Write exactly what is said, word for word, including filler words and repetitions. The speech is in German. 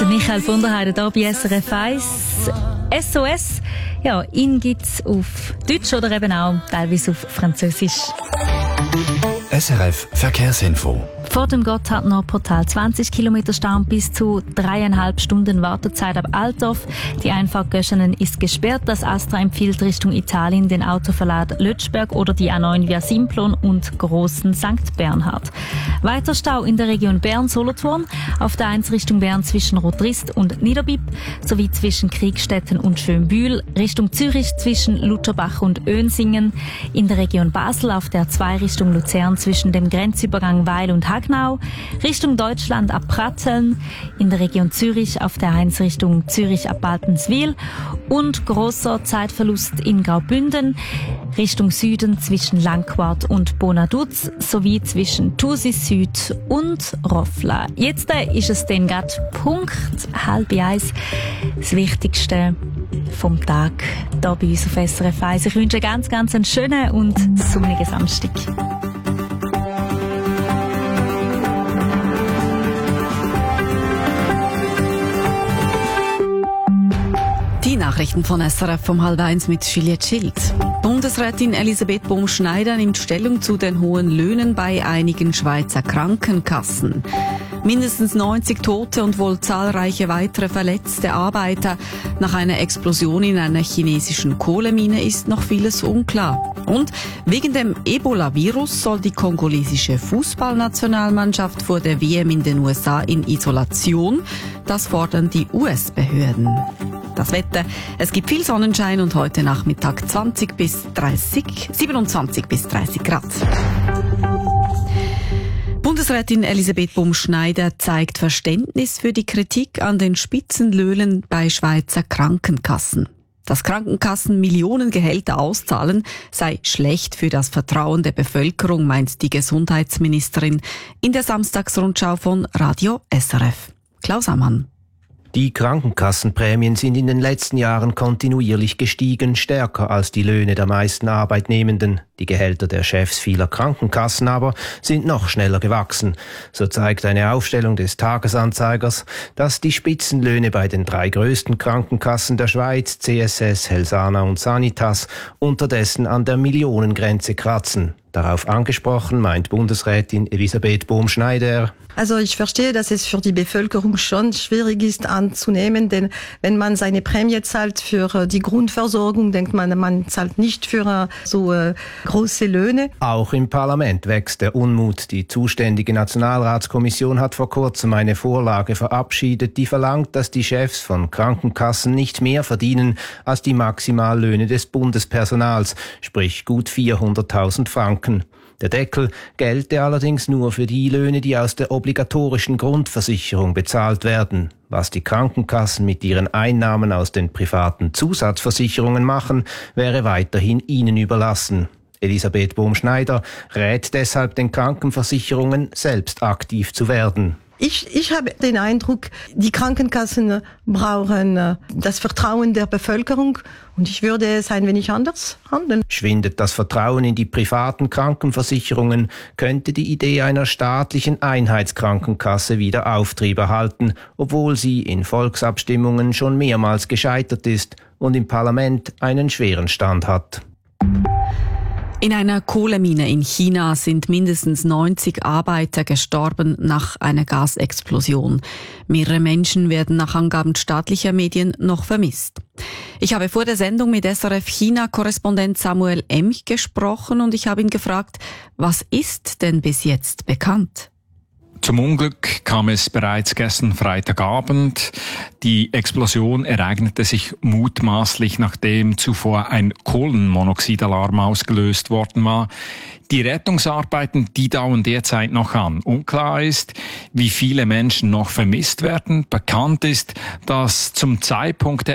Der Michael von der Heide hier bei S R F eins. S O S, ja, ihn gibt's auf Deutsch oder eben auch teilweise auf Französisch. S R F Verkehrsinfo. Vor dem Gotthardnordportal zwanzig Kilometer Stau bis zu dreieinhalb Stunden Wartezeit ab Altdorf. Die Einfahrt Göschenen ist gesperrt. Das Astra empfiehlt Richtung Italien den Autoverlad Lötschberg oder die A neun via Simplon und Grossen Sankt Bernhard. Weiter Stau in der Region Bern-Solothurn, auf der eins Richtung Bern zwischen Rotrist und Niederbipp, sowie zwischen Kriegstetten und Schönbühl, Richtung Zürich zwischen Lutherbach und Önsingen, in der Region Basel auf der zwei Richtung Luzern zwischen dem Grenzübergang Weil und Hagnau, Richtung Deutschland ab Pratteln, in der Region Zürich auf der eins Richtung Zürich ab Baltenswil und grosser Zeitverlust in Graubünden, Richtung Süden zwischen Langquart und Bonaduz sowie zwischen Thusis Süd und Roffla. Jetzt ist es dann gerade Punkt halb eins, das Wichtigste vom Tag hier bei uns auf S R F eins. Ich wünsche ganz, ganz einen schönen und sonnigen Samstag. Die Nachrichten von S R F vom halb eins mit Juliette Schild. Bundesrätin Elisabeth Bohm-Schneider nimmt Stellung zu den hohen Löhnen bei einigen Schweizer Krankenkassen. Mindestens neunzig Tote und wohl zahlreiche weitere verletzte Arbeiter nach einer Explosion in einer chinesischen Kohlemine ist noch vieles unklar. Und wegen dem Ebola-Virus soll die kongolesische Fußballnationalmannschaft vor der W M in den U S A in Isolation. Das fordern die U S-Behörden. Das Wetter, es gibt viel Sonnenschein und heute Nachmittag zwanzig bis dreißig, siebenundzwanzig bis dreißig Grad. Bundesrätin Elisabeth Bohm-Schneider zeigt Verständnis für die Kritik an den Spitzenlöhnen bei Schweizer Krankenkassen. Dass Krankenkassen Millionengehälter auszahlen, sei schlecht für das Vertrauen der Bevölkerung, meint die Gesundheitsministerin in der Samstagsrundschau von Radio S R F. Klaus Ammann. Die Krankenkassenprämien sind in den letzten Jahren kontinuierlich gestiegen, stärker als die Löhne der meisten Arbeitnehmenden. Die Gehälter der Chefs vieler Krankenkassen aber sind noch schneller gewachsen. So zeigt eine Aufstellung des Tagesanzeigers, dass die Spitzenlöhne bei den drei größten Krankenkassen der Schweiz, C S S, Helsana und Sanitas, unterdessen an der Millionengrenze kratzen. Darauf angesprochen meint Bundesrätin Elisabeth Bohm-Schneider: Also ich verstehe, dass es für die Bevölkerung schon schwierig ist anzunehmen, denn wenn man seine Prämie zahlt für die Grundversorgung, denkt man, man zahlt nicht für so äh, große Löhne. Auch im Parlament wächst der Unmut. Die zuständige Nationalratskommission hat vor kurzem eine Vorlage verabschiedet, die verlangt, dass die Chefs von Krankenkassen nicht mehr verdienen als die Maximallöhne des Bundespersonals, sprich gut vierhunderttausend Franken. Der Deckel gelte allerdings nur für die Löhne, die aus der obligatorischen Grundversicherung bezahlt werden. Was die Krankenkassen mit ihren Einnahmen aus den privaten Zusatzversicherungen machen, wäre weiterhin ihnen überlassen. Elisabeth Bohm-Schneider rät deshalb den Krankenversicherungen, selbst aktiv zu werden. Ich, ich habe den Eindruck, die Krankenkassen brauchen das Vertrauen der Bevölkerung und ich würde es ein wenig anders handeln. Schwindet das Vertrauen in die privaten Krankenversicherungen, könnte die Idee einer staatlichen Einheitskrankenkasse wieder Auftrieb erhalten, obwohl sie in Volksabstimmungen schon mehrmals gescheitert ist und im Parlament einen schweren Stand hat. In einer Kohlemine in China sind mindestens neunzig Arbeiter gestorben nach einer Gasexplosion. Mehrere Menschen werden nach Angaben staatlicher Medien noch vermisst. Ich habe vor der Sendung mit S R F-China-Korrespondent Samuel Emch gesprochen und ich habe ihn gefragt, was ist denn bis jetzt bekannt? Zum Unglück kam es bereits gestern Freitagabend. Die Explosion ereignete sich mutmaßlich, nachdem zuvor ein Kohlenmonoxidalarm ausgelöst worden war. Die Rettungsarbeiten, die dauern derzeit noch an. Unklar ist, wie viele Menschen noch vermisst werden. Bekannt ist, dass zum Zeitpunkt der